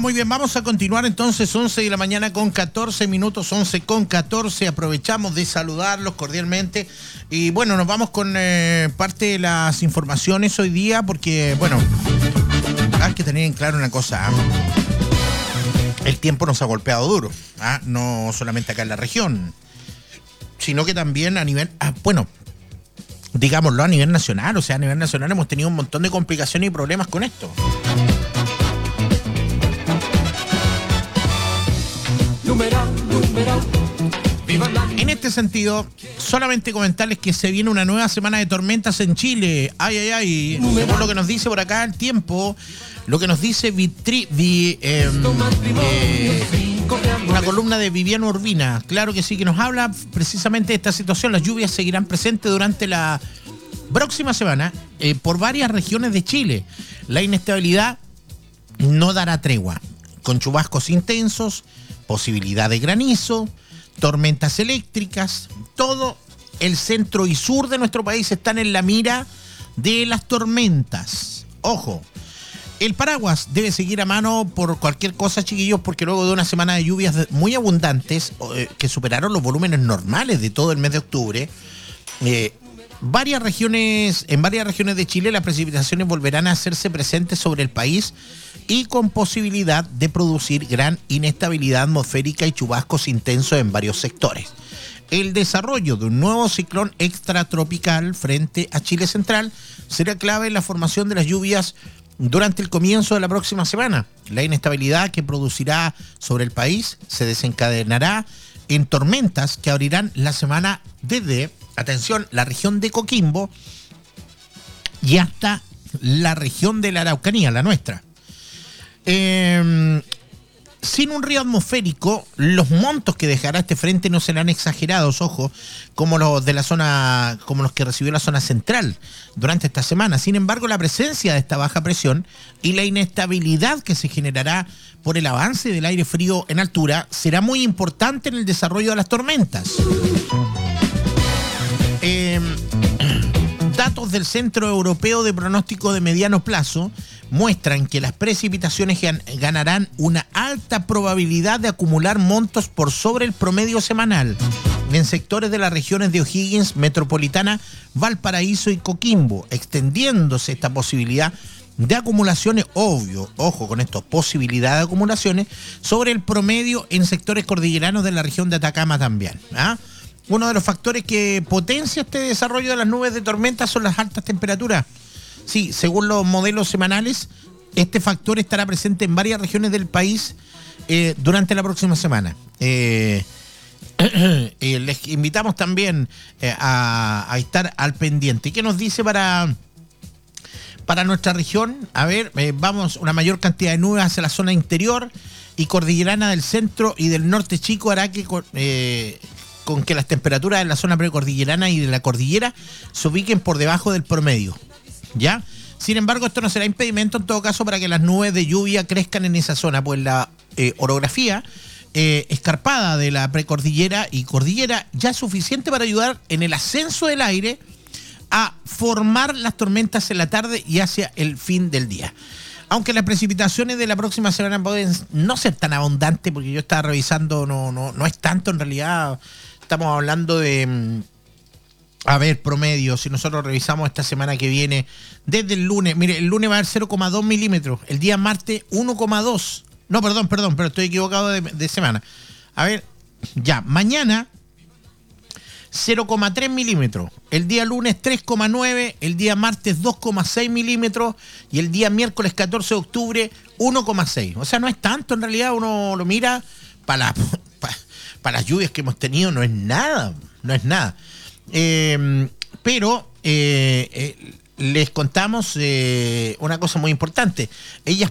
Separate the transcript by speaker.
Speaker 1: muy bien, vamos a continuar entonces, 11 de la mañana con 14 minutos, 11 con 14, aprovechamos de saludarlos cordialmente y bueno, nos vamos con parte de las informaciones hoy día porque, bueno, hay que tener en claro una cosa, el tiempo nos ha golpeado duro, no solamente acá en la región, sino que también a nivel, bueno, digámoslo a nivel nacional, o sea, a nivel nacional hemos tenido un montón de complicaciones y problemas con esto. En este sentido, solamente comentarles que se viene una nueva semana de tormentas en Chile. Ay. Según lo que nos dice por acá el tiempo, lo que nos dice una columna de Viviana Urbina. Claro que sí, que nos habla precisamente de esta situación. Las lluvias seguirán presentes durante la próxima semana por varias regiones de Chile. La inestabilidad no dará tregua, con chubascos intensos, posibilidad de granizo, tormentas eléctricas. Todo el centro y sur de nuestro país están en la mira de las tormentas. Ojo, el paraguas debe seguir a mano por cualquier cosa, chiquillos, porque luego de una semana de lluvias muy abundantes que superaron los volúmenes normales de todo el mes de octubre, en varias regiones de Chile las precipitaciones volverán a hacerse presentes sobre el país y con posibilidad de producir gran inestabilidad atmosférica y chubascos intensos en varios sectores. El desarrollo de un nuevo ciclón extratropical frente a Chile Central será clave en la formación de las lluvias durante el comienzo de la próxima semana. La inestabilidad que producirá sobre el país se desencadenará en tormentas que abrirán la semana desde, atención, la región de Coquimbo y hasta la región de la Araucanía, la nuestra. Sin un río atmosférico, los montos que dejará este frente no serán exagerados, ojo, como los que recibió la zona central durante esta semana. Sin embargo, la presencia de esta baja presión y la inestabilidad que se generará por el avance del aire frío en altura será muy importante en el desarrollo de las tormentas. Datos del Centro Europeo de Pronóstico de Mediano Plazo muestran que las precipitaciones ganarán una alta probabilidad de acumular montos por sobre el promedio semanal en sectores de las regiones de O'Higgins, Metropolitana, Valparaíso y Coquimbo, extendiéndose esta posibilidad de acumulaciones, ojo con esto, posibilidad de acumulaciones sobre el promedio en sectores cordilleranos de la región de Atacama también. Uno de los factores que potencia este desarrollo de las nubes de tormenta son las altas temperaturas. Sí, según los modelos semanales, este factor estará presente en varias regiones del país durante la próxima semana. Les invitamos también a estar al pendiente. ¿Y qué nos dice para nuestra región? A ver, vamos, una mayor cantidad de nubes hacia la zona interior y cordillerana del centro y del norte chico hará que con que las temperaturas de la zona precordillerana y de la cordillera se ubiquen por debajo del promedio, ¿ya? Sin embargo, esto no será impedimento en todo caso para que las nubes de lluvia crezcan en esa zona, pues la orografía escarpada de la precordillera y cordillera ya es suficiente para ayudar en el ascenso del aire a formar las tormentas en la tarde y hacia el fin del día. Aunque las precipitaciones de la próxima semana pueden no ser tan abundantes, porque yo estaba revisando, no es tanto en realidad. Estamos hablando de, promedio, si nosotros revisamos esta semana que viene, desde el lunes, mire, el lunes va a haber 0,2 milímetros, el día martes 1,2. No, perdón, pero estoy equivocado de semana. A ver, ya, mañana 0,3 milímetros, el día lunes 3,9, el día martes 2,6 milímetros y el día miércoles 14 de octubre 1,6. O sea, no es tanto en realidad, uno lo mira para las lluvias que hemos tenido, no es nada. Pero les contamos una cosa muy importante. Ellas